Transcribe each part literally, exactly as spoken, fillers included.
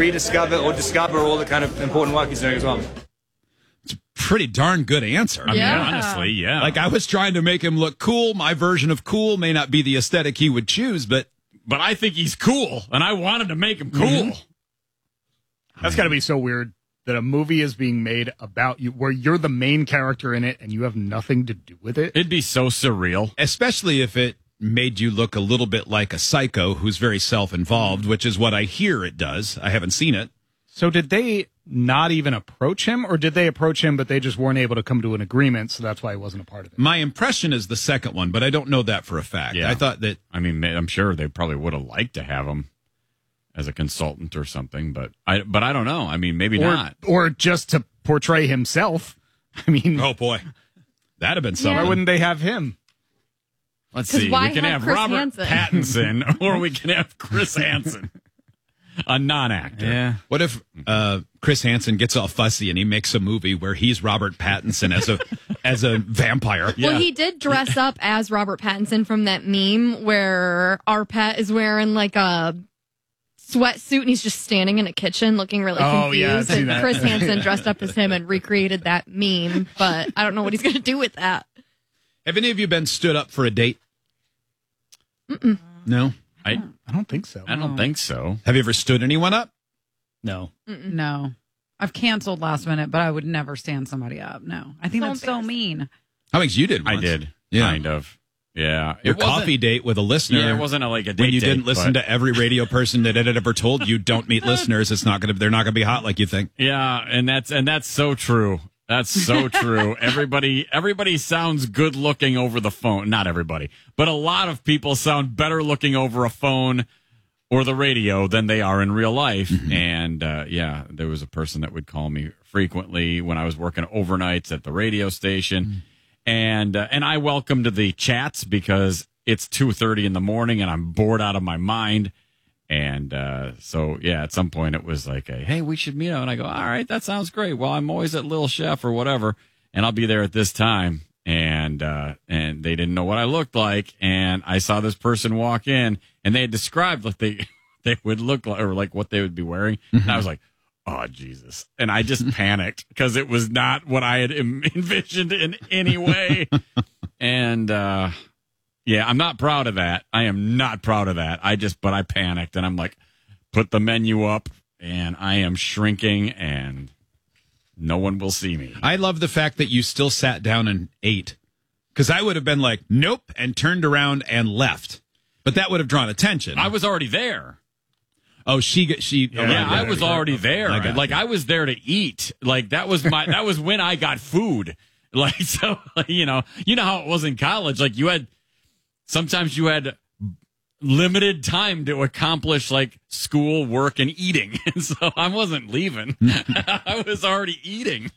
rediscover or discover all the kind of important work he's doing as well. It's a pretty darn good answer. I mean, Yeah. honestly, yeah. Like, I was trying to make him look cool. My version of cool may not be the aesthetic he would choose, but but I think he's cool, and I wanted to make him cool. Mm-hmm. That's got to be so weird that a movie is being made about you, where you're the main character in it, and you have nothing to do with it. It'd be so surreal. especially if it made you look a little bit like a psycho who's very self-involved, which is what I hear it does. I haven't seen it. So did they not even approach him, or did they approach him, but they just weren't able to come to an agreement, so that's why he wasn't a part of it? My impression is the second one, but I don't know that for a fact. Yeah. I thought that I mean, I'm sure they probably would have liked to have him as a consultant or something, but I but I don't know. I mean, maybe Or, not. or just to portray himself. I mean, oh boy, that'd have been why something. wouldn't they have him? Let's 'Cause see. why We can have have, Chris Robert Hansen? Pattinson, or we can have Chris Hansen, a non-actor. Yeah. What if uh, Chris Hansen gets all fussy and he makes a movie where he's Robert Pattinson as a as a vampire? Yeah. Well, he did dress up as Robert Pattinson from that meme where our pet is wearing like a sweatsuit and he's just standing in a kitchen looking really Oh, yeah, I've confused. seen and that. Chris Hansen dressed up as him and recreated that meme, but I don't know what he's going to do with that. Have any of you been stood up for a date? Mm-mm. No. I I don't think so. I don't think so. Have you ever stood anyone up? No. Mm-mm. No. I've canceled last minute, but I would never stand somebody up. No. I think So that's so embarrassing. mean. I think you did. I Once. did. Yeah. Kind of. Yeah. Your It wasn't- coffee date with a listener. Yeah, it wasn't a, like a date when you date, didn't listen but- to every radio person that had ever told you don't meet listeners. It's not gonna. They're not gonna be hot like you think. Yeah, and that's and that's so true. That's so true. Everybody everybody sounds good looking over the phone. Not everybody, but a lot of people sound better looking over a phone or the radio than they are in real life. Mm-hmm. And uh, yeah, there was a person that would call me frequently when I was working overnights at the radio station, Mm-hmm. and uh, and I welcomed the chats because it's two thirty in the morning and I'm bored out of my mind. And uh, so, yeah, at some point it was like, a, hey, we should meet up. And I go, all right, that sounds great. Well, I'm always at Little Chef or whatever, and I'll be there at this time. And uh, and they didn't know what I looked like. And I saw this person walk in, and they had described what they, they would look like or like what they would be wearing. And I was like, oh, Jesus. And I just panicked because it was not what I had em- envisioned in any way. And uh yeah, I'm not proud of that. I am not proud of that. I just, but I panicked and I'm like, put the menu up and I am shrinking and no one will see me. I love the fact that you still sat down and ate, because I would have been like, nope, and turned around and left. But that would have drawn attention. I was already there. Oh, she get she. Yeah, oh, Yeah, right, I right, was right. already there. I got Like you. I was there to eat. Like that was my, that was when I got food. Like, so, you know, you know how it was in college. Like you had, sometimes you had limited time to accomplish like school, work, and eating. And so I wasn't leaving. I was already eating.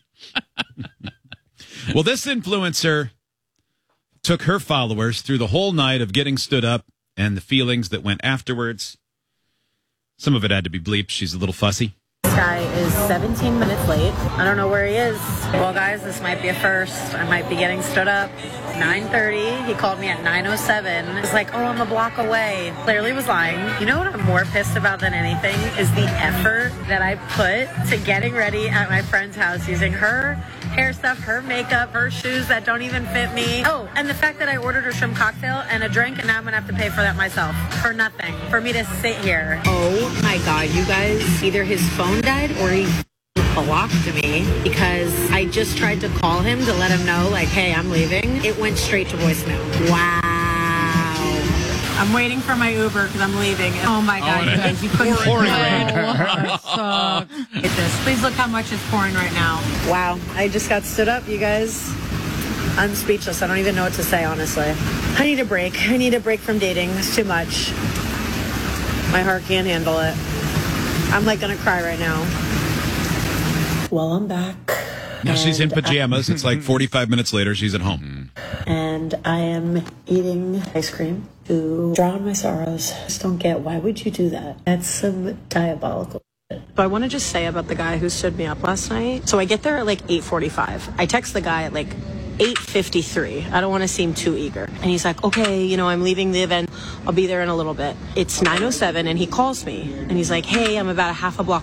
Well, this influencer took her followers through the whole night of getting stood up and the feelings that went afterwards. Some of it had to be bleeped. She's a little fussy. This guy is seventeen minutes late. I don't know where he is. Well, guys, this might be a first. I might be getting stood up. nine thirty. He called me at nine oh seven. It's like, oh, I'm a block away. Clearly was lying. You know what I'm more pissed about than anything is the effort that I put to getting ready at my friend's house using her hair stuff, her makeup, her shoes that don't even fit me. Oh, and the fact that I ordered a shrimp cocktail and a drink, and now I'm going to have to pay for that myself. For nothing. For me to sit here. Oh my God, you guys, either his phone died or he blocked me because I just tried to call him to let him know, like, hey, I'm leaving. It went straight to voicemail. Wow. I'm waiting for my Uber because I'm leaving. Oh my God, you guys, you couldn't Pouring rain. That sucks. Look at this. Please look how much it's pouring right now. Wow. I just got stood up, you guys. I'm speechless. I don't even know what to say, honestly. I need a break. I need a break from dating. It's too much. My heart can't handle it. I'm like going to cry right now. Well, I'm back. Now she's in And I- pajamas. It's like forty-five minutes later. She's at home. and I am eating ice cream to drown my sorrows. I just don't get, why would you do that? That's some diabolical shit. So I want to just say about the guy who stood me up last night. So I get there at like eight forty-five. I text the guy at like eight fifty-three. I don't want to seem too eager. And he's like, okay, you know, I'm leaving the event. I'll be there in a little bit. It's nine oh seven and he calls me and he's like, hey, I'm about a half a block